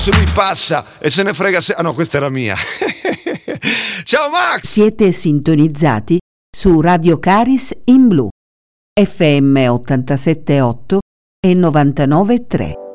Se lui passa e se ne frega se... Ah no, questa era mia. Ciao Max! Siete sintonizzati su Radio Caris in Blu, FM 87.8 e 99.3.